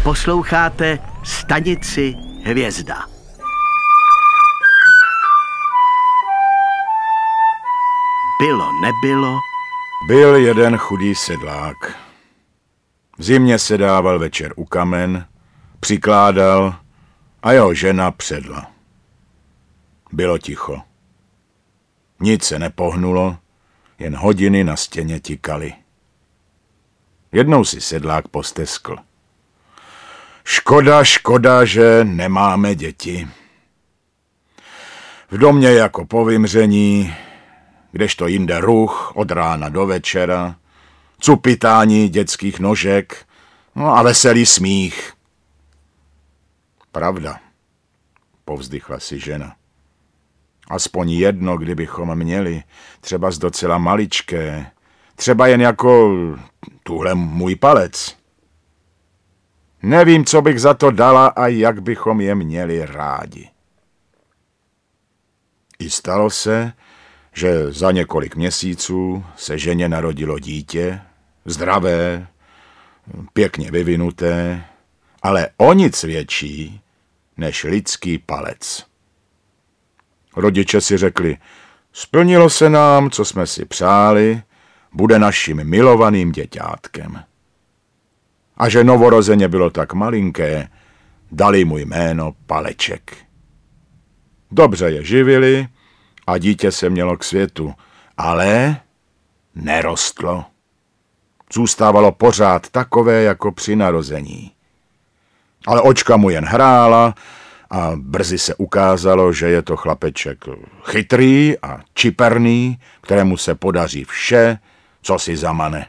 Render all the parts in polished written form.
Posloucháte Stanici Hvězda. Bylo, nebylo. Byl jeden chudý sedlák. V zimě se dával večer u kamen, přikládal a jeho žena předla. Bylo ticho. Nic se nepohnulo, jen hodiny na stěně tikaly. Jednou si sedlák posteskl. Škoda, že nemáme děti. V domě jako po vymření, kdežto jinde ruch od rána do večera, cupitání dětských nožek, no a veselý smích. Pravda, povzdychla si žena. Aspoň jedno, kdybychom měli, třeba z docela maličké, třeba jen jako tuhle můj palec. Nevím, co bych za to dala a jak bychom je měli rádi. I stalo se, že za několik měsíců se ženě narodilo dítě, zdravé, pěkně vyvinuté, ale o nic větší než lidský palec. Rodiče si řekli, splnilo se nám, co jsme si přáli, bude naším milovaným děťátkem. A že novorozeně bylo tak malinké, dali mu jméno Paleček. Dobře je živili a dítě se mělo k světu, ale nerostlo. Zůstávalo pořád takové jako při narození. Ale očka mu jen hrála a brzy se ukázalo, že je to chlapeček chytrý a čiperný, kterému se podaří vše, co si zamane.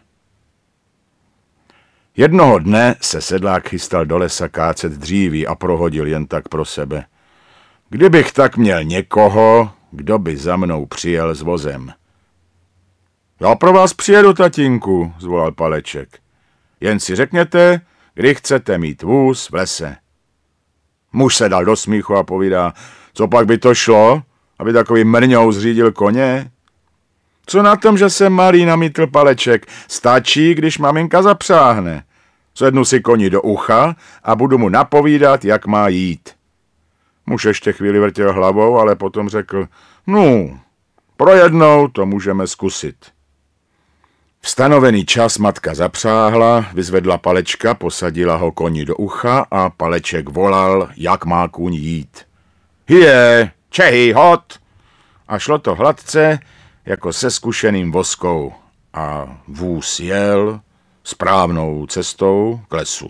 Jednoho dne se sedlák chystal do lesa kácet dříví a prohodil jen tak pro sebe. Kdybych tak měl někoho, kdo by za mnou přijel s vozem. Já pro vás přijedu, tatínku, zvolal Paleček. Jen si řekněte, kdy chcete mít vůz v lese. Muž se dal do smíchu a povídá, co pak by to šlo, aby takový mrňou zřídil koně? Co na tom, že jsem malý, namítl Paleček, stačí, když maminka zapřáhne. Sednu si koni do ucha a budu mu napovídat, jak má jít. Muž ještě chvíli vrtěl hlavou, ale potom řekl, no, pro jednou to můžeme zkusit. V stanovený čas matka zapřáhla, vyzvedla Palečka, posadila ho koni do ucha a Paleček volal, jak má kůň jít. Hije, Čehy, hod! A šlo to hladce, jako se zkušeným voskou. A vůz jel správnou cestou k lesu.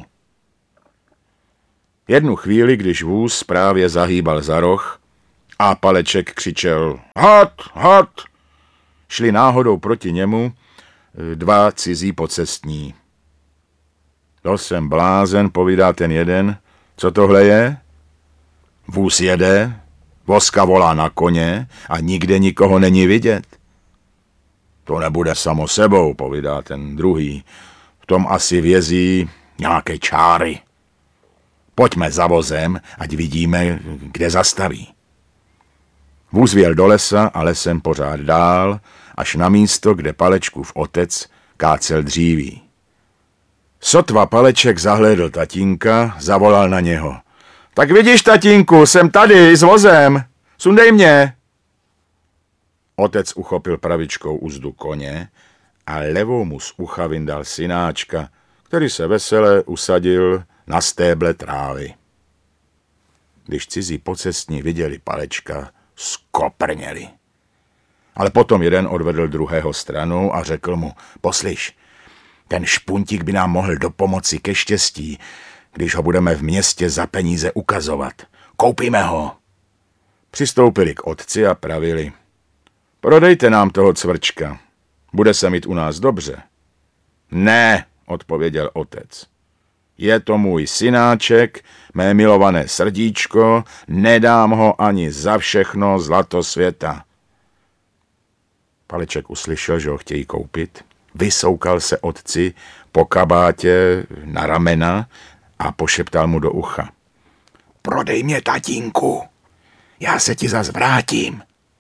Jednu chvíli, když vůz právě zahýbal za roh a Paleček křičel hod, hod, šli náhodou proti němu dva cizí pocestní. To jsem blázen, povídá ten jeden. Co tohle je? Vůz jede, voska volá na koně a nikde nikoho není vidět. To nebude samo sebou, povídá ten druhý. V tom asi vězí nějaké čáry. Pojďme za vozem, ať vidíme, kde zastaví. Vůz vjel do lesa a lesem pořád dál, až na místo, kde Palečkův otec kácel dříví. Sotva Paleček zahlédl tatínka, zavolal na něho. Tak vidíš, tatínku, jsem tady s vozem, sundej mě. Otec uchopil pravičkou uzdu koně a levou mu z ucha vyndal synáčka, který se vesele usadil na stéble trávy. Když cizí pocestní viděli Palečka, skoprněli. Ale potom jeden odvedl druhého stranu a řekl mu, poslyš, ten špuntík by nám mohl dopomoci ke štěstí, když ho budeme v městě za peníze ukazovat. Koupíme ho. Přistoupili k otci a pravili, prodejte nám toho cvrčka, bude se mít u nás dobře. Ne, odpověděl otec. Je to můj synáček, mé milované srdíčko, nedám ho ani za všechno zlato světa. Paleček uslyšel, že ho chtějí koupit, vysoukal se otci po kabátě na ramena a pošeptal mu do ucha. Prodej mě, tatínku, já se ti zas vrátím.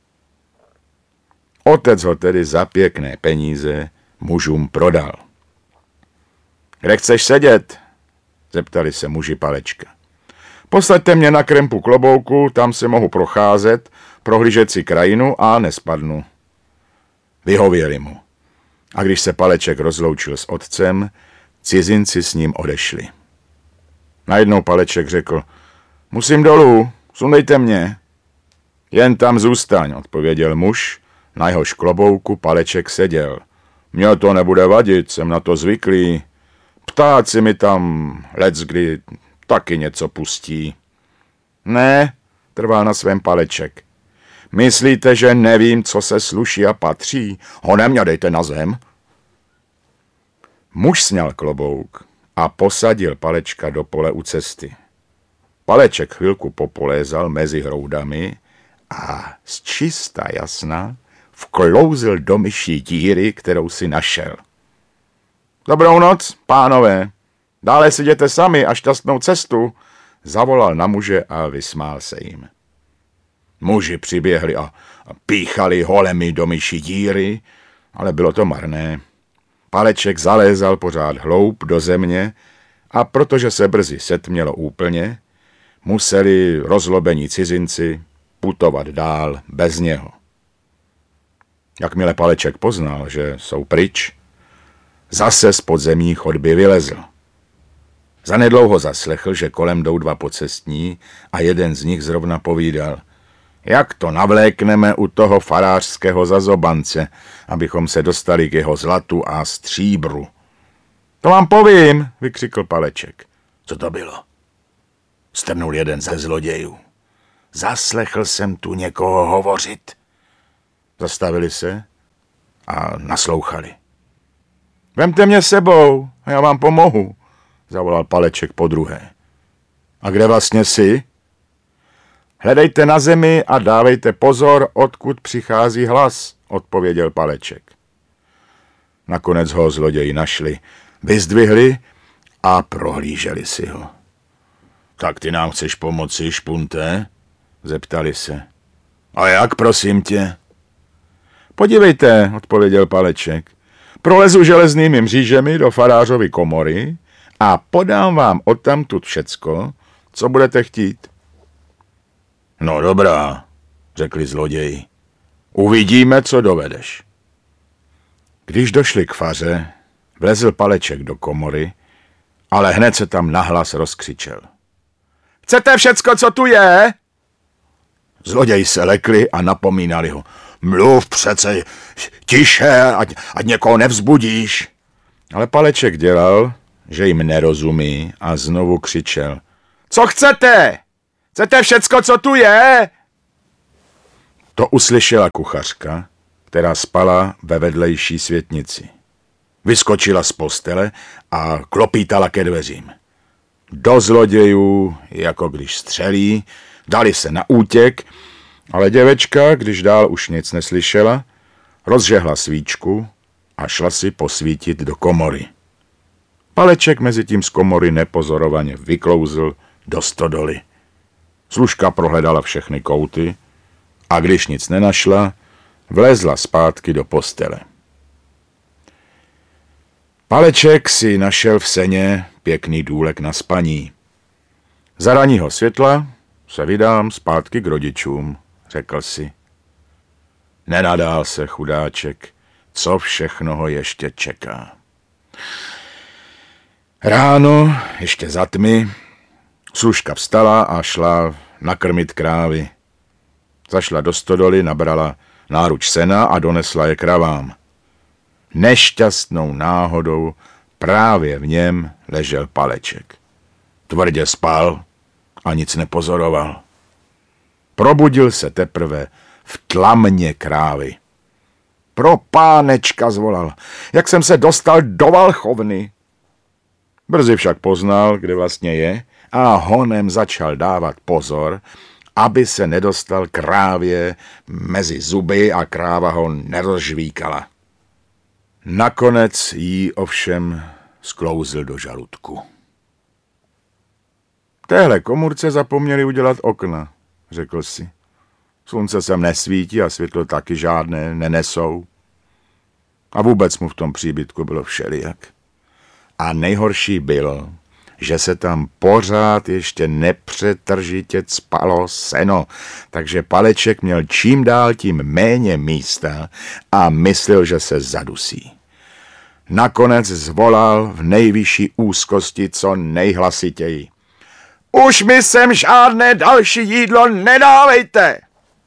Otec ho tedy za pěkné peníze mužům prodal. Kde chceš sedět? zeptali se muži Palečka. Posaďte mě na krempu klobouku, tam se mohu procházet, prohlížet si krajinu a nespadnu. Vyhověli mu. A když se Paleček rozloučil s otcem, cizinci s ním odešli. Najednou Paleček řekl, musím dolů, sundejte mě. Jen tam zůstaň, odpověděl muž, na jehož klobouku Paleček seděl. Mně to nebude vadit, jsem na to zvyklý. Ptáci mi tam leckdy taky něco pustí. Ne, trval na svém Paleček. Myslíte, že nevím, co se sluší a patří? Honem mě dejte na zem. Muž sňal klobouk a posadil Palečka do pole u cesty. Paleček chvilku popolézal mezi hroudami a z čista jasna vklouzl do myší díry, kterou si našel. Dobrou noc, pánové, dále si jděte sami a šťastnou cestu, zavolal na muže a vysmál se jim. Muži přiběhli a píchali holemi do myší díry, ale bylo to marné. Paleček zalézal pořád hloub do země a protože se brzy setmělo úplně, museli rozlobení cizinci putovat dál bez něho. Jakmile Paleček poznal, že jsou pryč, zase z podzemní chodby vylezl. Zanedlouho zaslechl, že kolem jdou dva pocestní a jeden z nich zrovna povídal, jak to navlékneme u toho farářského zazobance, abychom se dostali k jeho zlatu a stříbru. To vám povím, vykřikl Paleček. Co to bylo? Strnul jeden ze zlodějů. Zaslechl jsem tu někoho hovořit. Zastavili se a naslouchali. Vemte mě sebou, já vám pomohu, zavolal Paleček podruhé. A kde vlastně jsi? Hledejte na zemi a dávejte pozor, odkud přichází hlas, odpověděl Paleček. Nakonec ho zloději našli, vyzdvihli a prohlíželi si ho. Tak ty nám chceš pomoci, špunté? Zeptali se. A jak, prosím tě? Podívejte, odpověděl Paleček. Prolezu železnými mřížemi do farářovy komory a podám vám odtamtud všecko, co budete chtít. No dobrá, řekli zloději. Uvidíme, co dovedeš. Když došli k faře, vlezl Paleček do komory, ale hned se tam nahlas rozkřičel. Chcete všecko, co tu je? Zloději se lekli a napomínali ho. Mluv přece tiše, ať někoho nevzbudíš. Ale Paleček dělal, že jim nerozumí a znovu křičel. Co chcete? Chcete všecko, co tu je? To uslyšela kuchařka, která spala ve vedlejší světnici. Vyskočila z postele a klopítala ke dveřím. Do zlodějů, jako když střelí, dali se na útěk, ale děvečka, když dál už nic neslyšela, rozžehla svíčku a šla si posvítit do komory. Paleček mezitím z komory nepozorovaně vyklouzl do stodoly. Služka prohledala všechny kouty a když nic nenašla, vlezla zpátky do postele. Paleček si našel v seně pěkný důlek na spaní. Za ranního světla se vydám zpátky k rodičům, řekl si. Nenadál se chudáček, co všechno ho ještě čeká. Ráno, ještě za tmy, služka vstala a šla nakrmit krávy. Zašla do stodoly, nabrala náruč sena a donesla je kravám. Nešťastnou náhodou právě v něm ležel Paleček. Tvrdě spal a nic nepozoroval. Probudil se teprve v tlamně krávy. Pro pánečka, zvolal, jak jsem se dostal do valchovny. Brzy však poznal, kde vlastně je, a honem začal dávat pozor, aby se nedostal krávě mezi zuby a kráva ho nerozžvíkala. Nakonec jí ovšem sklouzl do žaludku. V téhle komůrce zapomněli udělat okna, řekl si. Slunce sem nesvítí a světlo taky žádné nenesou. A vůbec mu v tom příbytku bylo všelijak. A nejhorší bylo, že se tam pořád ještě nepřetržitě cpalo seno, takže Paleček měl čím dál tím méně místa a myslel, že se zadusí. Nakonec zvolal v nejvyšší úzkosti co nejhlasitěji. Už mi sem žádné další jídlo nedávejte!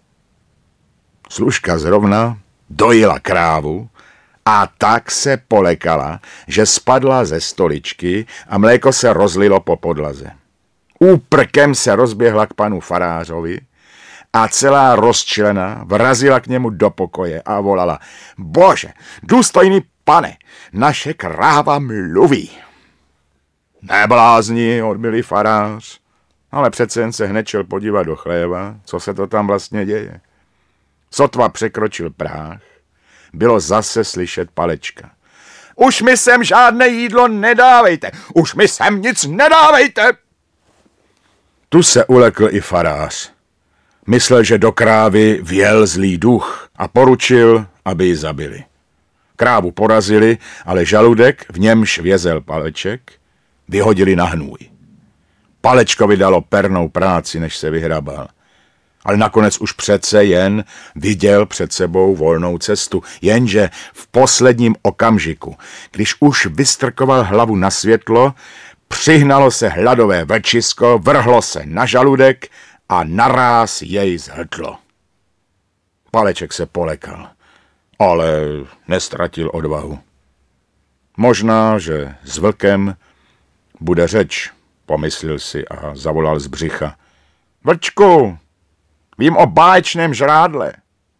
Služka zrovna dojila krávu a tak se polekala, že spadla ze stoličky a mléko se rozlilo po podlaze. Úprkem se rozběhla k panu farářovi a celá rozčilená vrazila k němu do pokoje a volala: Bože, důstojný pane, naše kráva mluví. Neblázni, odmilý farář, ale přece jen se hned šel podívat do chléva, co se to tam vlastně děje. Sotva překročil práh, bylo zase slyšet Palečka. Už mi sem žádné jídlo nedávejte, už mi sem nic nedávejte. Tu se ulekl i farář. Myslel, že do krávy vjel zlý duch a poručil, aby ji zabili. Krávu porazili, ale žaludek, v němž vězel Paleček, vyhodili na hnůj. Palečkovi dalo pernou práci, než se vyhrabal. Ale nakonec už přece jen viděl před sebou volnou cestu, jenže v posledním okamžiku, když už vystrkoval hlavu na světlo, přihnalo se hladové vlčisko, vrhlo se na žaludek a naráz jej zhltlo. Paleček se polekal, ale nestratil odvahu. Možná, že s vlkem bude řeč, pomyslel si a zavolal z břicha. Vlčku, vím o báječném žrádle.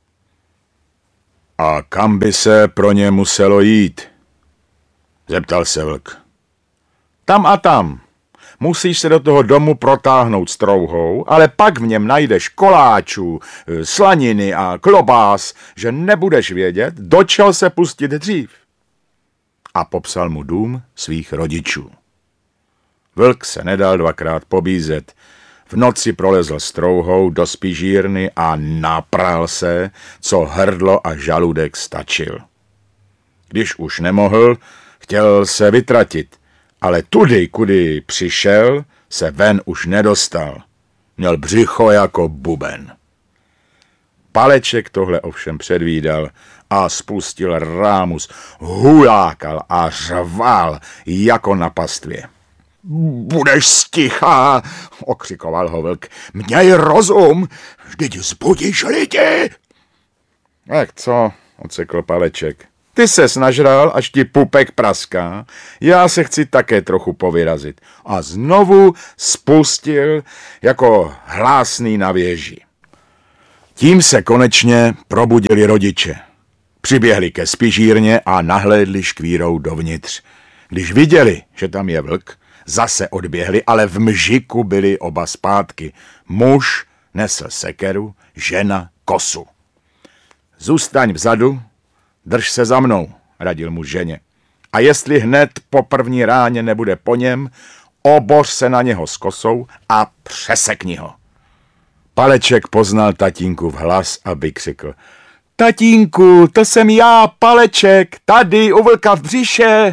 A kam by se pro ně muselo jít? Zeptal se vlk. Tam a tam. Musíš se do toho domu protáhnout strouhou, ale pak v něm najdeš koláčů, slaniny a klobás, že nebudeš vědět, do čeho se pustit dřív. A popsal mu dům svých rodičů. Vlk se nedal dvakrát pobízet. V noci prolezl strouhou do spižírny a napral se, co hrdlo a žaludek stačil. Když už nemohl, chtěl se vytratit, ale tudy, kudy přišel, se ven už nedostal. Měl břicho jako buben. Paleček tohle ovšem předvídal a spustil rámus, hulákal a řval jako na pastvě. Budeš stichá, okřikoval ho vlk. Měj rozum, vždyť zbudíš lidi. Tak co, odsekl Paleček. Ty ses nažral, až ti pupek praská, já se chci také trochu povyrazit. A znovu spustil jako hlásný na věži. Tím se konečně probudili rodiče. Přiběhli ke spižírně a nahlédli škvírou dovnitř. Když viděli, že tam je vlk, zase odběhli, ale v mžiku byli oba zpátky. Muž nesl sekeru, žena kosu. Zůstaň vzadu, drž se za mnou, radil mu ženě. A jestli hned po první ráně nebude po něm, oboř se na něho s kosou a přesekni ho. Paleček poznal tatínku v hlas a vykřikl. Tatínku, to jsem já, Paleček, tady u vlka v břiše.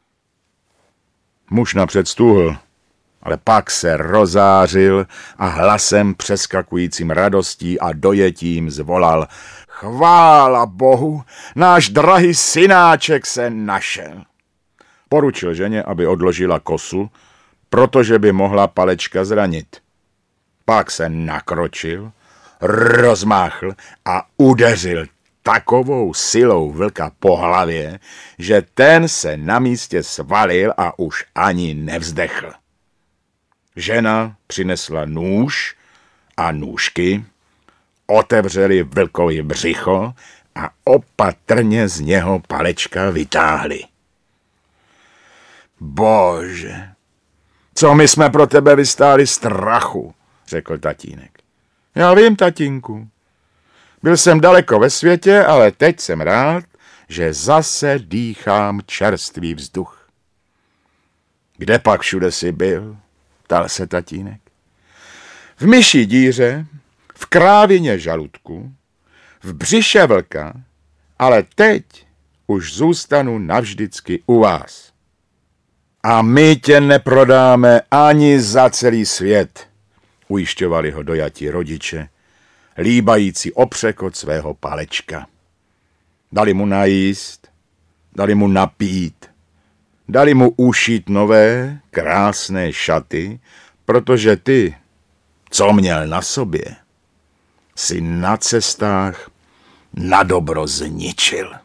Muž napřed stůhl, ale pak se rozářil a hlasem přeskakujícím radostí a dojetím zvolal. Chvála Bohu, náš drahý synáček se našel. Poručil ženě, aby odložila kosu, protože by mohla Palečka zranit. Pak se nakročil, rozmáchl a udeřil takovou silou vlka po hlavě, že ten se na místě svalil a už ani nevzdechl. Žena přinesla nůž a nůžky, otevřeli vlkovi břicho a opatrně z něho Palečka vytáhli. Bože, co my jsme pro tebe vystáli strachu, řekl tatínek. Já vím, tatínku. Byl jsem daleko ve světě, ale teď jsem rád, že zase dýchám čerstvý vzduch. Kde pak všude jsi byl? Ptal se tatínek. V myší díře, v krávině žaludku, v břiše vlka, ale teď už zůstanu navždycky u vás. A my tě neprodáme ani za celý svět, ujišťovali ho dojatí rodiče, líbající opřekot svého Palečka. Dali mu najíst, dali mu napít, dali mu ušít nové, krásné šaty, protože ty, co měl na sobě, si na cestách na dobro zničil.